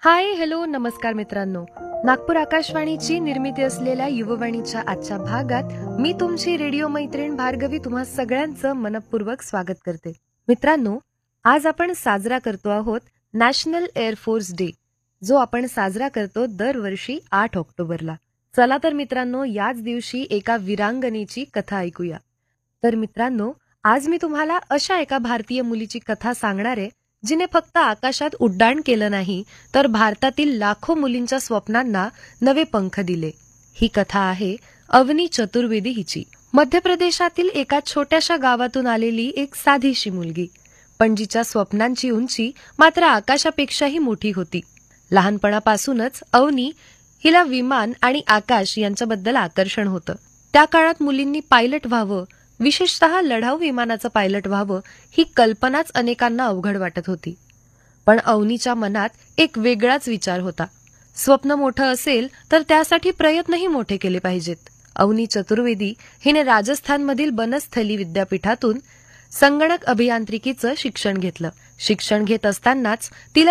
Hi hello नमस्कार मित्रांनो. नागपूर आकाशवाणीची निर्मिती असलेल्या युववाणीच्या आजच्या भागात मी तुमची रेडिओ मैत्रीण भार्गवी तुम्हा सगळ्यांचं मनपूर्वक स्वागत करते. मित्रांनो, आज आपण साजरा करतो आहोत नॅशनल एअरफोर्स डे, जो आपण साजरा करतो दरवर्षी 8 ऑक्टोबरला. चला तर मित्रांनो, याच दिवशी एका वीरांगनेची कथा ऐकूया. तर मित्रांनो, आज मी तुम्हाला अशा एका भारतीय मुलीची कथा सांगणार आहे जिने फक्त आकाशात उड्डाण केलं नाही, तर भारतातील लाखो मुलींच्या स्वप्नांना नवे पंख दिले. ही कथा आहे अवनी चतुर्वेदी हिची. मध्य प्रदेशातील एका छोट्याशा गावातून आलेली एक साधीशी मुलगी, पण जिच्या स्वप्नांची उंची मात्र आकाशापेक्षाही मोठी होती. लहानपणापासूनच अवनी हिला विमान आणि आकाश यांच्याबद्दल आकर्षण होतं. त्या काळात मुलींनी पायलट व्हावं, विशेषतः लढाऊ विमानाचं पायलट व्हावं, ही कल्पनाच अनेकांना अवघड वाटत होती. पण अवनीच्या मनात एक वेगळाच विचार होता. स्वप्न मोठं असेल तर त्यासाठी प्रयत्नही मोठे केले पाहिजेत. अवनी चतुर्वेदी हिने राजस्थानमधील बनस्थली विद्यापीठातून संगणक अभियांत्रिकीचं शिक्षण घेतलं. शिक्षण घेत असतानाच तिला